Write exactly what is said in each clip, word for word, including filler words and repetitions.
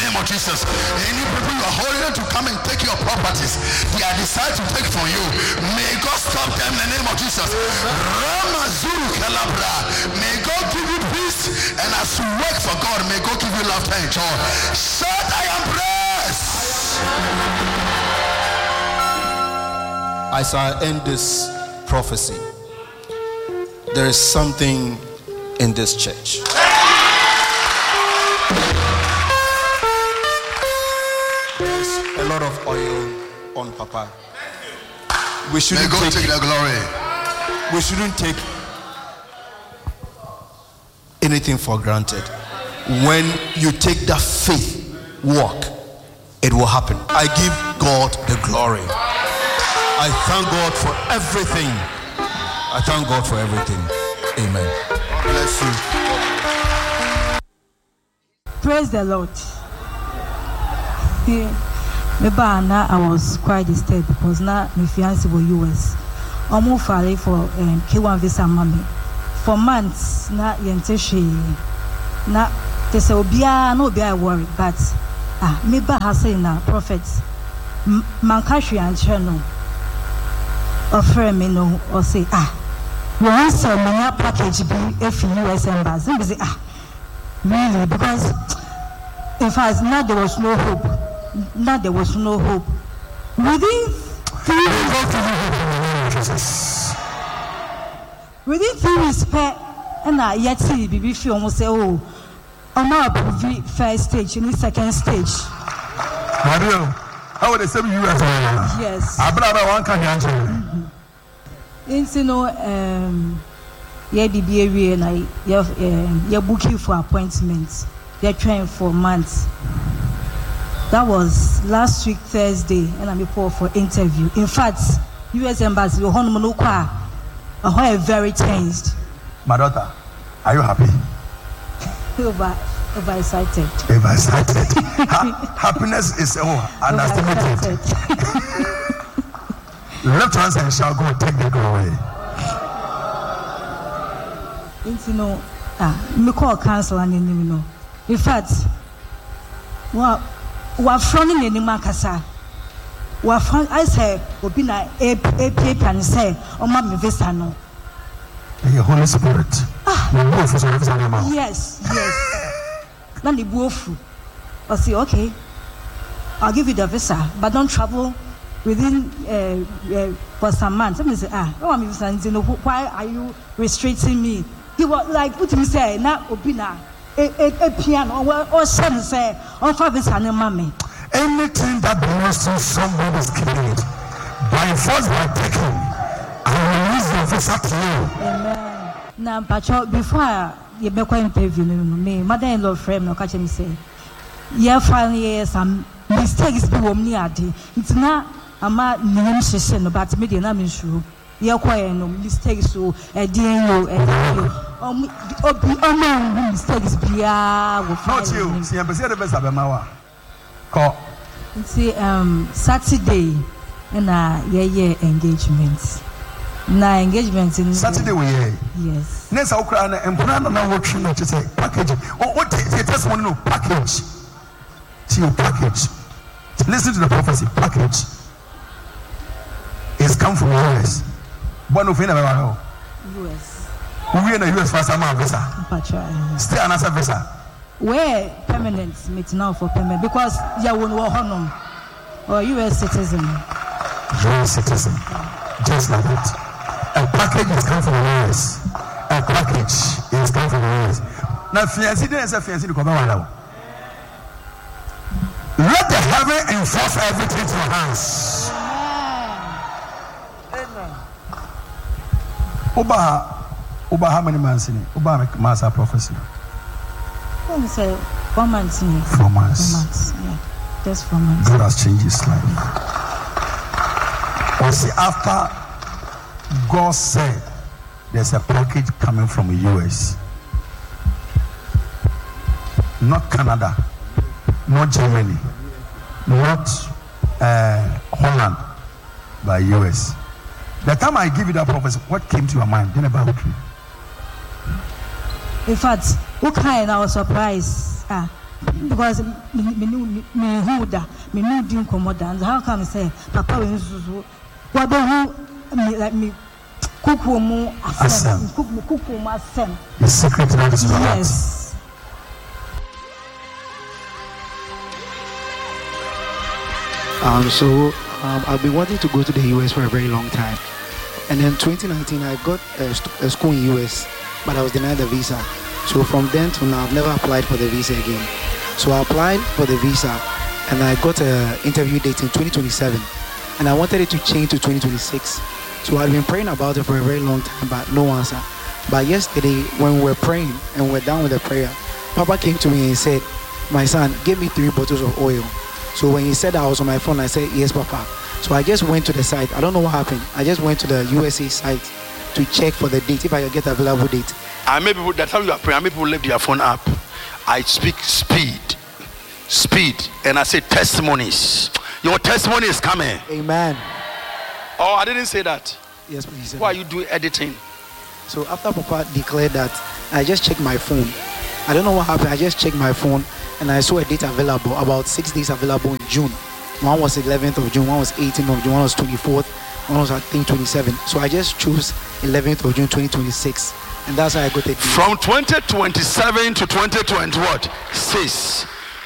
name of Jesus. Any people you are holding to come and take your properties, they are decided to take from you. May God stop them in the name of Jesus. Ramazuru Kalabra. May God give you peace, and as you work for God, may God give you laughter and joy. Shout, I am blessed. As I end this prophecy, there is something in this church. There's a lot of oil on Papa. We shouldn't May God take, take the glory. We shouldn't take anything for granted. When you take that faith walk, it will happen. I give God the glory. I thank God for everything. I thank God for everything. Amen. God bless you. Praise the Lord. Yeah. Now I was quite disturbed because now my fiance was U S. I'm more for um, K one visa mommy. For months, now yenteshi. Now they say obia no be I worry, but ah maybe I say na prophets. Mankashi and channel. Offer me no or say ah once a mania package be if U S embassy say ah really, because in fact now there was no hope. Now there was no hope. Within three weeks, within three weeks, and I yet see baby feel almost say oh I'm not first stage, you need second stage. Mario, how would they say you as yes. I believe one can answer. It's you know um yeah the area and I you're booking for appointments. They're trying for months. That was last week Thursday, and I'm here for interview. In fact, U S Embassy, you're very changed. My daughter, are you happy? Over, over excited. Over excited. ha- happiness is oh, underestimated. Left hands and shall go take the glory. It's you know, ah, me call council and you know. In fact, well. Wafroni ni makasa. Wafron I say obi na e paper and say o ma me visa no. The Holy Spirit. Ah. Yes, yes. Na ni buofu. I say okay. I'll give you the visa, but don't travel within uh, uh, for some months. I say ah, I want me visa. Why are you restricting me? He was like what you say na obi na A, a, a piano or or seven say or five is an mommy. Anything that belongs to somebody is killing it. By force, by taking, I release the visa to you. Amen. Now, but before you make an interview, me, mother-in-law friend, no catch me say, yeah, finally, some mistakes be woman adi. It's not a man name session, but me the name is true. Yeah, quite no mistakes so a D N O and um um mistakes be ah not you see I'm the best abemawa call see um Saturday na yeah yeah engagement na engagement in Saturday we yeah yes next okra na empuna na work no to say package oh what the testimony no package see your package listen to the prophecy package is come from U S one of in about U S we in the U S for some visa stay another visa where permanent meet now for permanent because you won't work on or U S citizen U S citizen just like that a package is come from the U S a package is come from the U S now fiancé dey say fiancé dey come out let the heaven enforce everything to your hands amen Oba Oba how many months in it? Oba master prophecy. I say four months in it. Four months. Four months, yeah. Just four months. God has changed his life. Well, see, after God said there's a package coming from the U S, not Canada, not Germany, not uh, Holland, but U S. The time I give you that prophecy, what came to your mind? Then about you. In fact, who kind I was surprised. Ah, because me me me me who da me no din komoda. How come say papa we nsusu what be who me like me kuku mu asem kuku kuku mu asem. The secret that is right. Yes. Um, so um, I've been wanting to go to the U S for a very long time, and then twenty nineteen I got a, st- a school in U S, but I was denied the visa. So from then to now I've never applied for the visa again. So I applied for the visa, and I got an interview date in twenty twenty-seven, and I wanted it to change to twenty twenty-six. So I've been praying about it for a very long time, but no answer. But yesterday when we were praying and we were done with the prayer, Papa came to me and said, "My son, give me three bottles of oil." So when he said that, I was on my phone, I said, "Yes, Papa." So I just went to the site. I don't know what happened. I just went to the U S A site to check for the date, if I could get available date. I may people that time you are praying, I may people leave their phone up. I speak speed, speed, and I say testimonies. Your testimony is coming. Amen. Oh, I didn't say that. Yes, please. Why are you doing editing? So after Papa declared that, I just checked my phone. I don't know what happened. I just checked my phone and I saw a date available, about six days available in June. One was eleventh of June, one was eighteenth of June, one was twenty-fourth, one was I think twenty-seventh. So I just chose eleventh of June twenty twenty-six, and that's how I got it. From twenty twenty-seven to twenty twenty what? Six.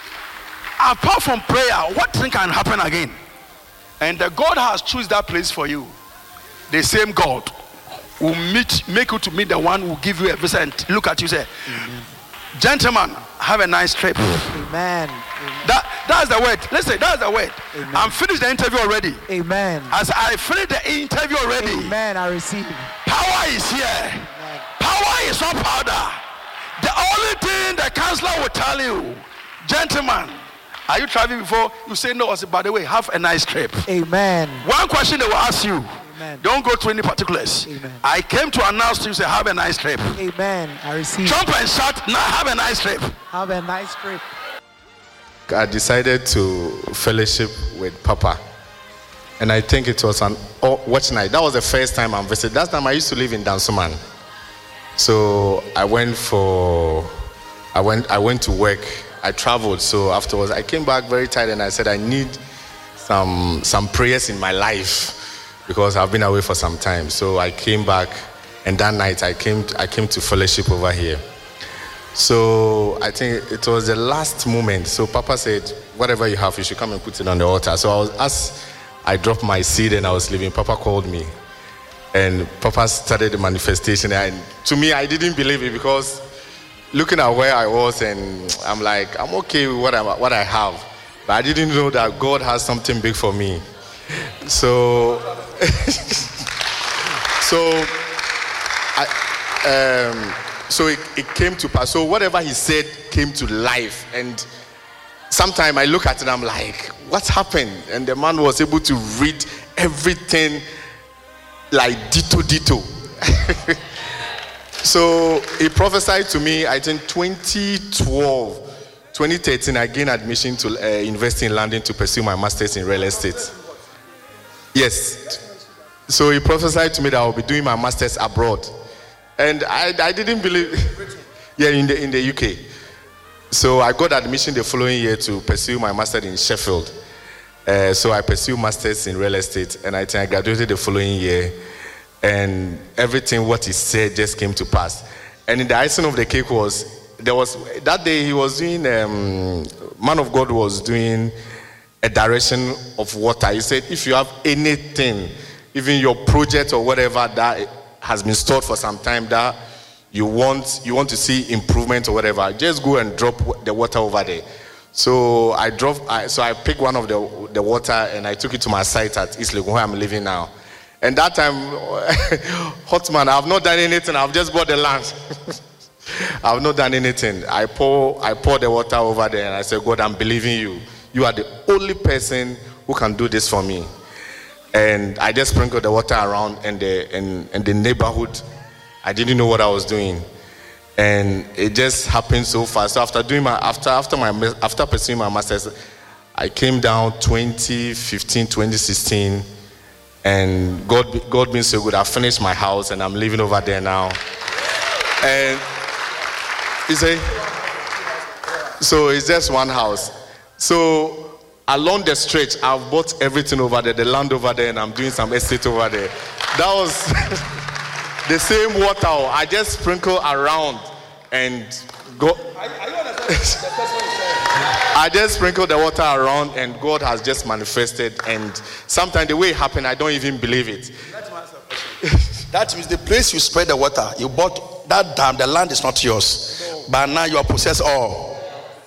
Apart from prayer, what thing can happen again? And the God has chosen that place for you. The same God will meet, make you to meet the one who will give you a visa and look at you and say, Amen. Gentlemen, have a nice trip. Amen. Amen. That that's the word. Listen, that's the word. Amen. I'm finished the interview already. Amen. As I finished the interview already. Amen. I receive. Power is here. Amen. Power is not powder. The only thing the counselor will tell you, gentlemen, are you traveling before? You say no. I say, by the way, have a nice trip. Amen. One question they will ask you. Amen. Don't go to any particulars. Amen. I came to announce to you, say, have a nice trip. Amen. I receive. Jump and shout, now have a nice trip. Have a nice trip. I decided to fellowship with Papa. And I think it was an watch night. That was the first time I'm visiting. That time I used to live in Dansoman. So I went for, I went, I went to work. I traveled. So afterwards, I came back very tired and I said, I need some, some prayers in my life because I've been away for some time. So I came back, and that night I came, I came to fellowship over here. So I think it was the last moment. So Papa said, whatever you have, you should come and put it on the altar. So I was, as I dropped my seed and I was leaving, Papa called me. And Papa started the manifestation. And to me, I didn't believe it because looking at where I was, and I'm like, I'm okay with what I, what I have. But I didn't know that God has something big for me. So, so, I, um, so it, it came to pass. So whatever he said came to life. And sometimes I look at it and I'm like, what's happened? And the man was able to read everything like ditto ditto. So he prophesied to me, I think twenty twelve, twenty thirteen, I gained admission to uh, University in London to pursue my master's in real estate. Yes. So he prophesied to me that I will be doing my master's abroad. And I, I didn't believe. Yeah, in the in the U K. So I got admission the following year to pursue my master's in Sheffield. Uh, so I pursued master's in real estate, and I think I graduated the following year. And everything what he said just came to pass. And in the icing of the cake was, there was, that day he was doing, um, man of God was doing a direction of water. He said, if you have anything, even your project or whatever that has been stored for some time that you want, you want to see improvement or whatever, just go and drop the water over there. So I drove, I, so I picked one of the, the water and I took it to my site at East Legon, where I'm living now. And that time, hot man, I've not done anything. I've just bought the land. I've not done anything. I pour, I pour the water over there, and I said, God, I'm believing you. You are the only person who can do this for me. And I just sprinkled the water around in the in, in the neighborhood. I didn't know what I was doing, and it just happened so fast. So after doing my after after my after pursuing my master's, I came down twenty fifteen, twenty sixteen. And God, God being so good, I finished my house and I'm living over there now. And you say, So it's just one house. So along the stretch, I've bought everything over there, the land over there, and I'm doing some estate over there. That was the same water. I just sprinkle around and go. Are, are you understanding? I just sprinkle the water around, and God has just manifested. And sometimes the way it happened, I don't even believe it. That means the place you spread the water, you bought that dam, the land is not yours. No. But now you are possessed all.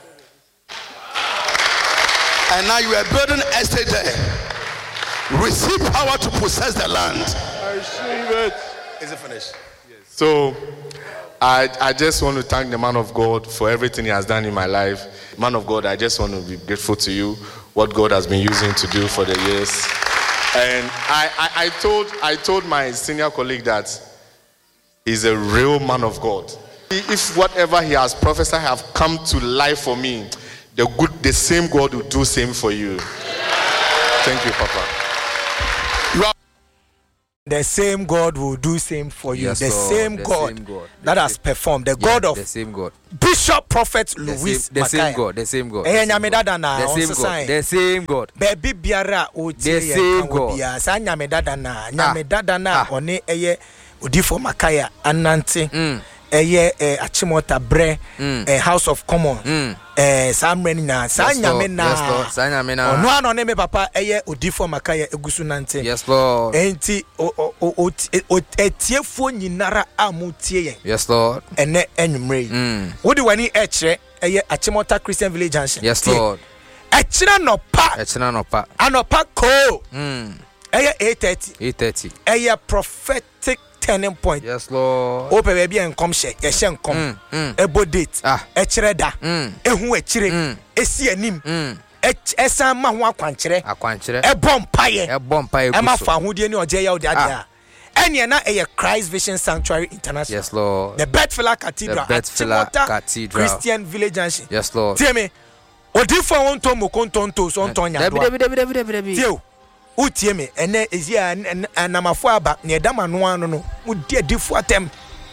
And now you are building estate there. Receive power to possess the land. I receive it. Is it finished? Yes. So I I just want to thank the man of God for everything he has done in my life. Man of God, I just want to be grateful to you, what God has been using to do for the years. And I, I, I told I told my senior colleague that he's a real man of God. If whatever he has prophesied have come to life for me, the good the same God will do same for you. Thank you, Papa. You are the same God will do same for you. Yes, the, Lord, same, the God same God that the has same, performed. The yeah, God of the same God. Bishop Prophet The Louis same, the same God. The same God. Eh, The same nyame dada na God. The same God. The same God. Baby biara o tie The same God. ya sa nyame dada na nyame dada na one eye odifo makaya anante eye eh, achimota bre eh, House of Commons eh samreni na sa nyame na yes Lord sa nyame na ono ano ne me papa eye odifo makaya egusu nante yes Lord enti o o o etiefo nyinara amutie ye yes Lord ene enwumre wodi wani echre eye achimota Christian Village Junction yes Lord echre no pa echre no pa anopa ko mm eye eight thirty eight thirty eye prophetic turning point yes Lord o pe baby enkom hye ye hye enkom ebo date echre da ehu echire esi anim esa ma ho akwankyere akwankyere ebom paye ebom paye guso e ma fa hodie ni oje ya odi ade a enya na eye Christ Vision Sanctuary International yes Lord the Bethel Cathedral the Bethel Cathedral Christian Village Junction yes Lord tie me odifo won to mo kontonto so nton nya do David David David David tie utie me ene ezia anamafo aba ne edama no anu no udi adifo atem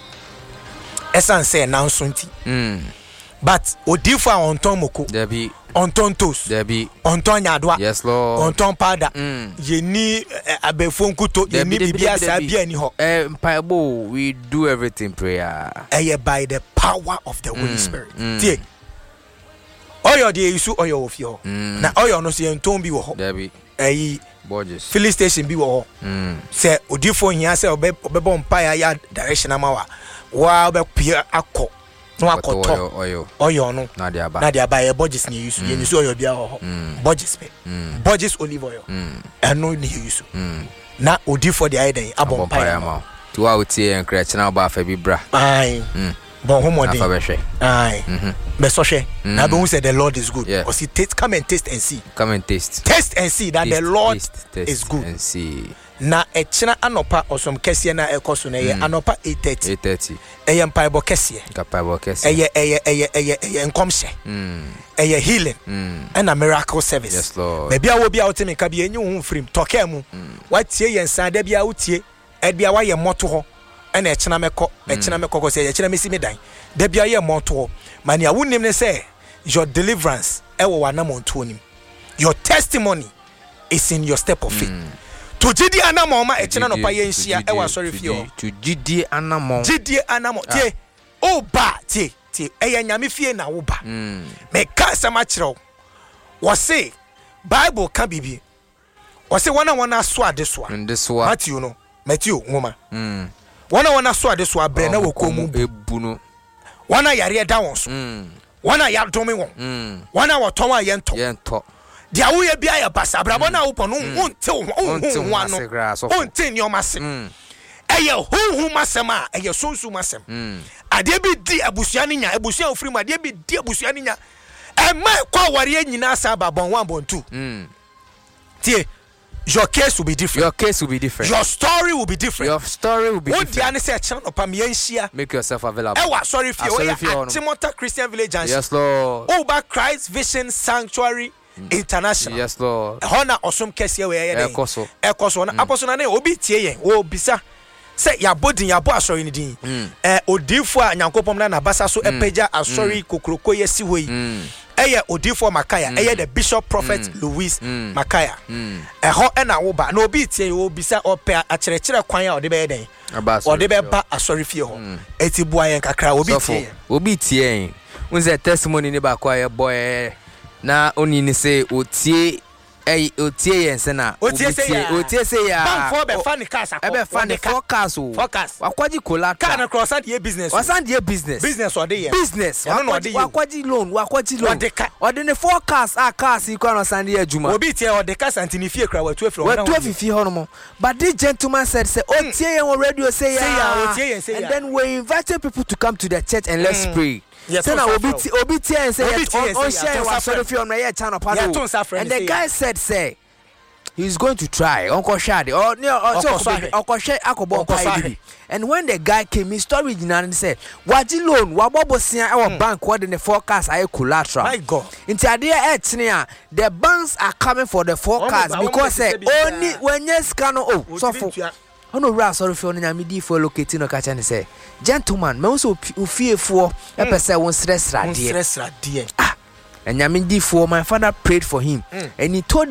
esan say na nsonti mm but odifo a onton moko David onton tos David onton nyadoa yes Lord onton pada mm. yeni abefo nkuto yeni bibia sa bia ni ho eh mpaibo we do everything prayer eh by the power of the Holy Spirit tie oyo de isu oyo ofio na oyo no se enton bi wo ho David eh Borges filling station bi wo ho mm se odifo hia se obebo mpaya ya direction amawa wa obepia akọ no akoto oyo oyo no na dia ba na dia ba e Borges ni yusu ye ni so oyo bia ho Borges pe Borges olive oil eno ni yusu na odifo de aiden abon mpaya ma to wa utie encourage na ba fa bi bra ai bon homodi afa be hwe ai be so hwe na be who said the Lord is good yeah. or see taste come and taste and see come and taste taste and see that taste, the Lord taste, taste is good and see na echina anopa osom kese na ekoso na ye anopa eight thirty eight thirty eye mpaibo kese kapaibo kese eye eye eye eye eye nkomhye mm eye healing and a miracle service yes Lord maybe a wo bia wotemi ka bia enyi hu frim toka mu watie ye nsa da bia wotie e bia wa ye moto ho ena echina meko echina meko ko se echina mesi medan da bia ye moto ho mania wonim ne say your deliverance e wo wana monto onim your testimony is in your step of faith to gidi anamo ma echina no pa ye nhia e wa sorry fie to gidi anamo gidi anamo tie o ba tie tie e ya nyame fie na wo ba me ka sama kire wo say Bible ka bibi wo say wana wana so ade so ndesoa Matthew no Matthew ngoma mm wana wana so ade so abre na wokomu ebu no wana yare da won so wana ya dome won wana woton wa ye nto ye nto dia wo ye bia ya basa brabo na wo pono wonte wo wano wonte ni o mase eye huhu masem a eye sonsu masem ade bi di abusua ni nya abusua ofiri ma ade bi di abusua ni nya e ma kwa ware nyina sa babon one bon two tie your case will be different your case will be different your story will be different your story will be what different what dia say channel pa me yanhia make yourself available e wa sorry fie o ya Timothy Christian Village Junction yes Lord over Christ Vision Sanctuary International yes Lord hona osom kese we ye dey ekoso ekoso na apostle na obi tie yen wo bisa say ya body ya bo asori ni din eh odifo a nyankopom na na basa so epeja asori kokroko ye si hoyi eye odifo makaya eye the bishop prophet Louis makaya eh ho e na wo ba na obi tie wo bisa ope akyerɛkyerɛ kwan a ode be den ode be ba asori fie ho eti bua yen kakra obi tie obi tie unze testimony ni ba kwa ye boy na oni ni say otie eh otie yen se na otie se ya otie se ya ban for be fan cars akọ be fan forecast o forecast wakwaji collateral car na cross and ye business wasan de business business ode ye business wakwaji loan wakwaji loan ode ne forecast a cars ikwa no san de adwuma obi tie ode cars antini fie kra watu afro watu afifi ho no but this gentleman said say otie yen on radio say ya otie yen say ya and then we invited people to come to the church and let's pray. Yes, so now obi obi tie and say on share was sorry for on my channel panel and the guy said say he's going to try uncle shade or no uncle shade akobo pai and when the guy came his story original and said waji loan wa bobo sia our bank what in the forecast I collateral my god into idea etnia the banks are coming for the forecast because say only when yes can oh so for ono ra sorry for nya me di for locating no catch and say gentleman me so ufiefo e pese won stress radie stress radie ah and nya me di for my father prayed for him and he told